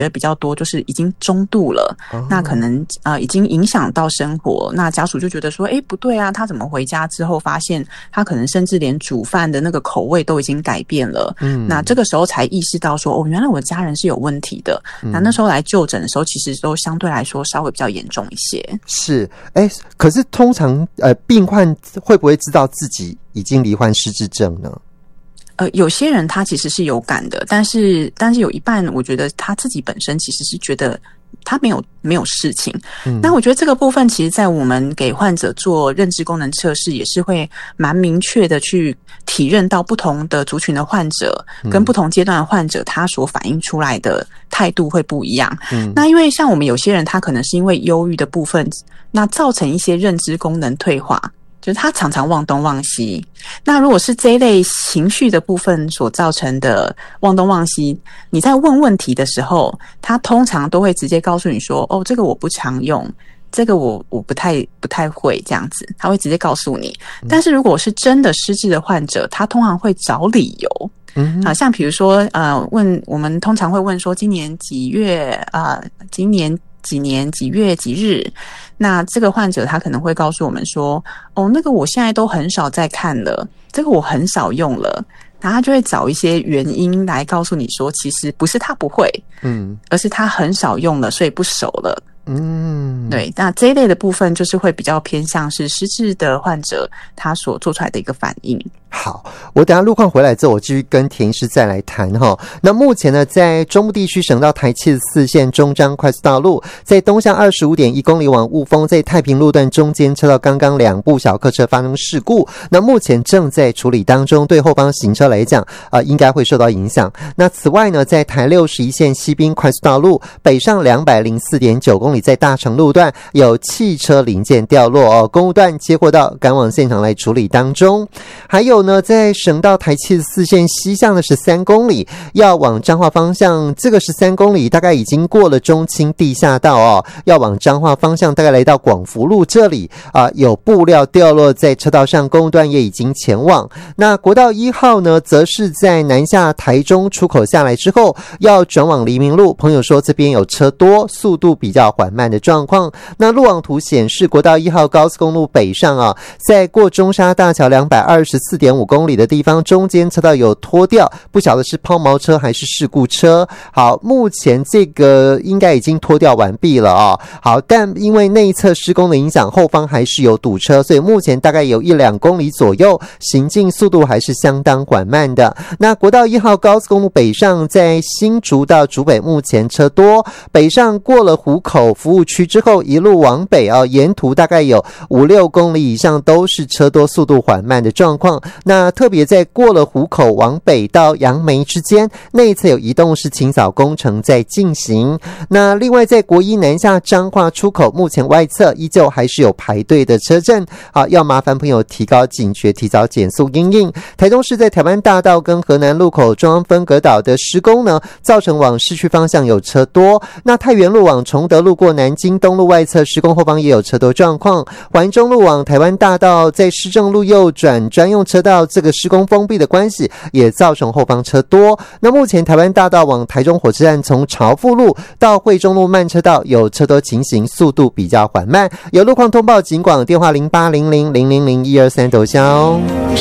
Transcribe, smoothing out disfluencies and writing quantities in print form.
得比较多就是已经中度了，那可能已经影响到生活，那家属就觉得说不对啊，他怎么回家之后发现他可能甚至连煮饭的那个口味都已经改变了，那这个时候才意识到说原来我的家人是有问题的，那时候来就诊的时候其实都相对来说稍微比较严重一些。是可是通常病患会不会知道自己已经罹患失智症呢？ 有些人他其实是有感的，但是有一半我觉得他自己本身其实是觉得他没有事情。那我觉得这个部分其实在我们给患者做认知功能测试也是会蛮明确的去体认到不同的族群的患者跟不同阶段的患者他所反映出来的态度会不一样。那因为像我们有些人他可能是因为忧郁的部分，那造成一些认知功能退化，就是他常常忘东忘西。那如果是这一类情绪的部分所造成的忘东忘西，你在问问题的时候，他通常都会直接告诉你说这个我不常用，这个我不太会，这样子他会直接告诉你。但是如果是真的失智的患者，他通常会找理由。像比如说我们通常会问说今年几月今年几年几月几日，那这个患者他可能会告诉我们说那个我现在都很少在看了，这个我很少用了，然后他就会找一些原因来告诉你说其实不是他不会，而是他很少用了所以不熟了。对，那这一类的部分就是会比较偏向是失智的患者他所做出来的一个反应。 好，我等一下路况回来之后，我继续跟田医师再来谈哈。那目前呢，在中部地区省道台74线中彰快速道路，在东向 25.1 公里往雾峰，在太平路段中间车道刚刚2部小客车发生事故，那目前正在处理当中，对后方行车来讲应该会受到影响。那此外呢，在台61线西滨快速道路北上 204.9 公里，在大成路段有汽车零件掉落公务段接获到赶往现场来处理当中。还有呢，在省道台74线西向的13公里要往彰化方向，这个13公里大概已经过了中清地下道要往彰化方向大概来到广福路这里有布料掉落在车道上，公务段也已经前往。那国道1号呢，则是在南下台中出口下来之后要转往黎明路，朋友说这边有车多，速度比较缓慢的状况。那路网图显示国道1号高速公路北上在过中沙大桥224.5 公里的地方，中间车道有拖掉，不晓得是抛锚车还是事故车。好，目前这个应该已经拖掉完毕了好，但因为内侧施工的影响，后方还是有堵车，所以目前大概有1-2公里左右，行进速度还是相当缓慢的。那国道1号高速公路北上，在新竹到竹北目前车多，北上过了湖口服务区之后，一路往北沿途大概有5-6公里以上都是车多，速度缓慢的状况。那特别在过了湖口往北到杨梅之间，内侧有移动式清扫工程在进行。那另外在国一南下彰化出口，目前外侧依旧还是有排队的车阵要麻烦朋友提高警觉，提早减速因应。台中市在台湾大道跟河南路口中央分隔岛的施工呢，造成往市区方向有车多。那太原路往崇德路过南京东路外侧施工后方也有车多状况。环中路往台湾大道在市政路右转专用车道，这个施工封闭的关系也造成后方车多。那目前台湾大道往台中火车站从朝富路到惠中路慢车道有车多情形，速度比较缓慢。有路况通报警广电话0800000123斗销。